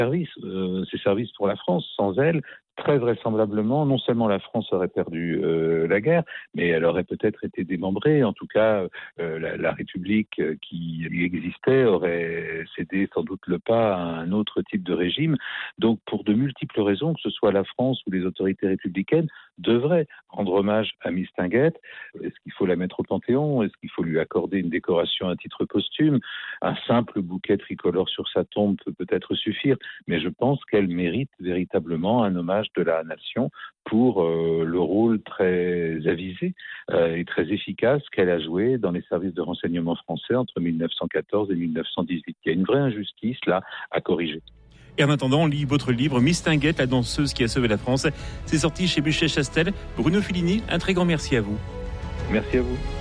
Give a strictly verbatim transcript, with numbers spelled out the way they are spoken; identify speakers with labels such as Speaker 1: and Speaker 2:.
Speaker 1: services, euh, ses services pour la France. Sans elle, très vraisemblablement, non seulement la France aurait perdu euh, la guerre, mais elle aurait peut-être été démembrée. En tout cas, euh, la, la République euh, qui existait aurait cédé sans doute le pas à un autre type de régime. Donc, pour de multiples raisons, que ce soit la France ou les autorités républicaines, devraient rendre hommage à Mistinguett. Est-ce qu'il faut la mettre au Panthéon? Est-ce qu'il faut lui accorder une décoration à titre posthume? Un simple bouquet tricolore sur sa tombe peut peut-être suffire, mais je pense qu'elle mérite véritablement un hommage de la nation pour euh, le rôle très avisé euh, et très efficace qu'elle a joué dans les services de renseignement français entre mille neuf cent quatorze et mille neuf cent dix-huit. Il y a une vraie injustice là à corriger.
Speaker 2: Et en attendant, on lit votre livre Mistinguett, la danseuse qui a sauvé la France. C'est sorti chez Buchet-Chastel. Bruno Fellini, un très grand merci à vous.
Speaker 1: Merci à vous.